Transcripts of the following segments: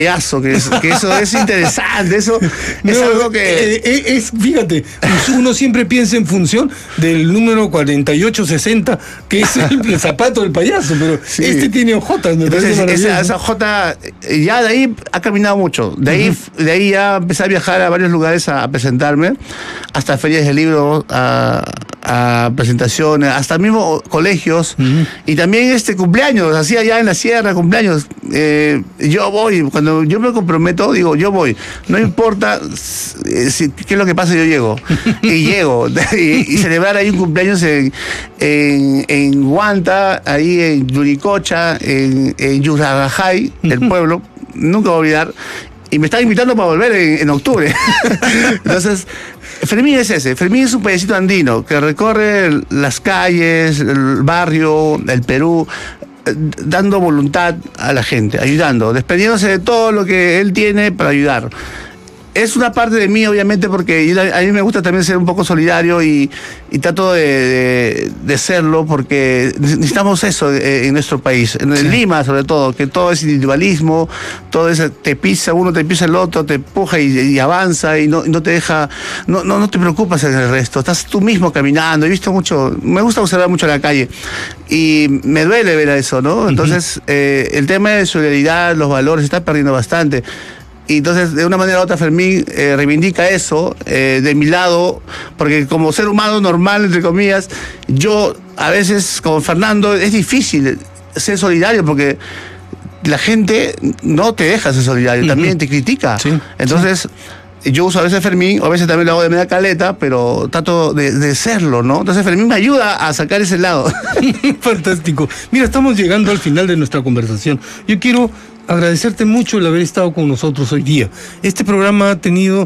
payaso, que eso es interesante, eso es algo que... fíjate, uno siempre piensa en función del número 4860, que es el zapato del payaso, pero sí. Este tiene ojotas. Entonces, esa ojota, ya de ahí ha caminado mucho. De ahí ya empecé a viajar a varios lugares a presentarme, hasta ferias de libros, a presentaciones, hasta mismo colegios, y también cumpleaños, hacía ya en la sierra cumpleaños. Yo voy, cuando yo me comprometo, digo, yo voy, no importa qué es lo que pasa, yo llego, y llego, y celebrar ahí un cumpleaños en Huanta, ahí en Yuricocha, en Yuragajay, el pueblo, nunca voy a olvidar, y me están invitando para volver en octubre. Entonces, Fermín es ese. Fermín es un payasito andino que recorre las calles, el barrio, el Perú, dando voluntad a la gente, ayudando, desprendiéndose de todo lo que él tiene para ayudar. Es una parte de mí, obviamente, porque a mí me gusta también ser un poco solidario y trato de serlo, porque necesitamos eso en nuestro país, en Lima sobre todo, que todo es individualismo, todo es te pisa uno, te pisa el otro, te empuja y avanza y no te deja, no te preocupas en el resto, estás tú mismo caminando. He visto mucho, me gusta observar mucho la calle y me duele ver eso, ¿no? Entonces, el tema de solidaridad, los valores, se está perdiendo bastante. Y entonces, de una manera u otra, Fermín reivindica eso de mi lado, porque como ser humano normal, entre comillas, yo a veces, como Fernando, es difícil ser solidario porque la gente no te deja ser solidario, también te critica. Sí, entonces, yo uso a veces Fermín, a veces también lo hago de media caleta, pero trato de serlo, ¿no? Entonces Fermín me ayuda a sacar ese lado. Fantástico. Mira, estamos llegando al final de nuestra conversación. Yo quiero agradecerte mucho el haber estado con nosotros hoy día. Este programa ha tenido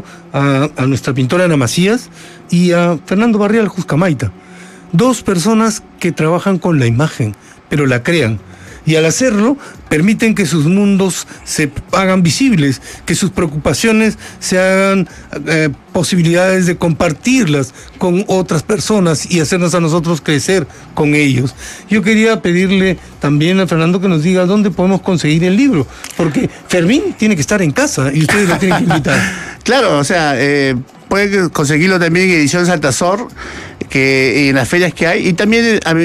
a nuestra pintora Ana Macías y a Fernando Barrial Juscamaita, dos personas que trabajan con la imagen, pero la crean. Y al hacerlo, permiten que sus mundos se hagan visibles, que sus preocupaciones se hagan posibilidades de compartirlas con otras personas y hacernos a nosotros crecer con ellos. Yo quería pedirle también a Fernando que nos diga dónde podemos conseguir el libro, porque Fermín tiene que estar en casa y ustedes lo tienen que invitar. Claro, o sea, pueden conseguirlo también en Ediciones Altazor, que en las ferias que hay, y también a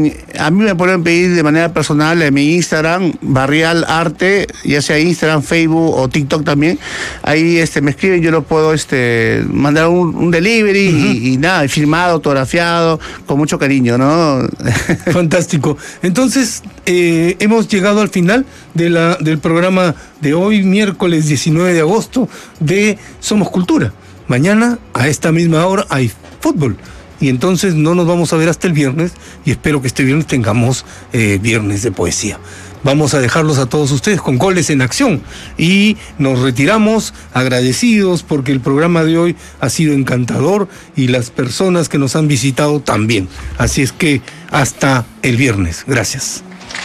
mí me pueden pedir de manera personal en mi Instagram, Barrial Arte, ya sea Instagram, Facebook o TikTok también. Ahí me escriben, yo lo puedo mandar un delivery y nada, firmado, autografiado, con mucho cariño, ¿no? Fantástico. Entonces, hemos llegado al final del programa de hoy, miércoles 19 de agosto, de Somos Cultura. Mañana, a esta misma hora, hay fútbol. Y entonces no nos vamos a ver hasta el viernes, y espero que este viernes tengamos viernes de poesía. Vamos a dejarlos a todos ustedes con Goles en Acción y nos retiramos agradecidos porque el programa de hoy ha sido encantador y las personas que nos han visitado también. Así es que hasta el viernes. Gracias.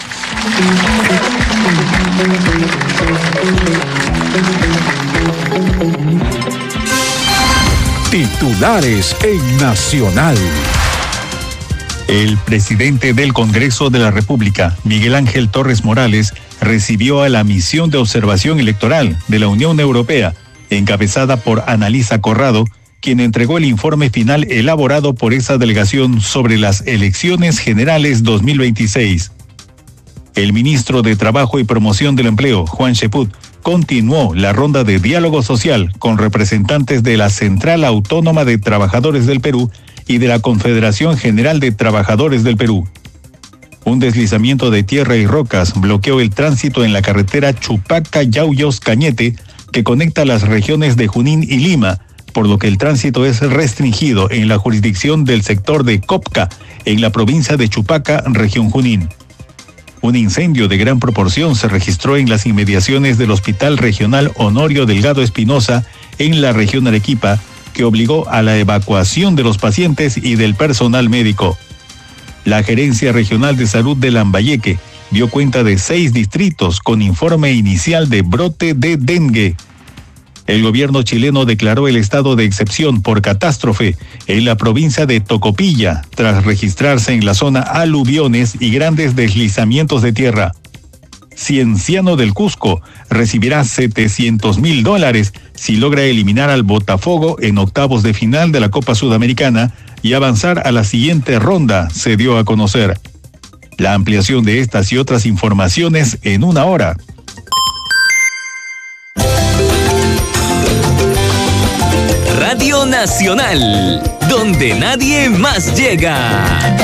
Titulares en Nacional. El presidente del Congreso de la República, Miguel Ángel Torres Morales, recibió a la misión de observación electoral de la Unión Europea, encabezada por Annalisa Corrado, quien entregó el informe final elaborado por esa delegación sobre las elecciones generales 2026. El ministro de Trabajo y Promoción del Empleo, Juan Cheput, continuó la ronda de diálogo social con representantes de la Central Autónoma de Trabajadores del Perú y de la Confederación General de Trabajadores del Perú. Un deslizamiento de tierra y rocas bloqueó el tránsito en la carretera Chupaca-Yauyos-Cañete, que conecta las regiones de Junín y Lima, por lo que el tránsito es restringido en la jurisdicción del sector de Copca, en la provincia de Chupaca, región Junín. Un incendio de gran proporción se registró en las inmediaciones del Hospital Regional Honorio Delgado Espinosa, en la región Arequipa, que obligó a la evacuación de los pacientes y del personal médico. La Gerencia Regional de Salud de Lambayeque dio cuenta de 6 distritos con informe inicial de brote de dengue. El gobierno chileno declaró el estado de excepción por catástrofe en la provincia de Tocopilla, tras registrarse en la zona aluviones y grandes deslizamientos de tierra. Cienciano del Cusco recibirá $700,000 si logra eliminar al Botafogo en octavos de final de la Copa Sudamericana y avanzar a la siguiente ronda, se dio a conocer. La ampliación de estas y otras informaciones en una hora. Radio Nacional, donde nadie más llega.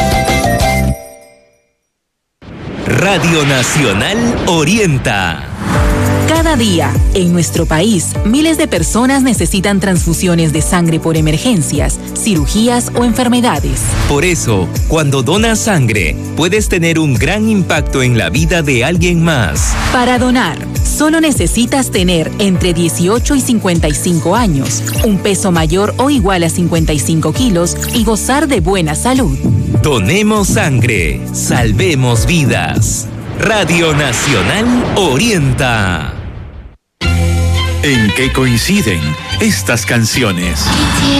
Radio Nacional orienta. Cada día, en nuestro país, miles de personas necesitan transfusiones de sangre por emergencias, cirugías o enfermedades. Por eso, cuando donas sangre, puedes tener un gran impacto en la vida de alguien más. Para donar, solo necesitas tener entre 18 y 55 años, un peso mayor o igual a 55 kilos y gozar de buena salud. Donemos sangre, salvemos vidas. Radio Nacional orienta. ¿En qué coinciden estas canciones?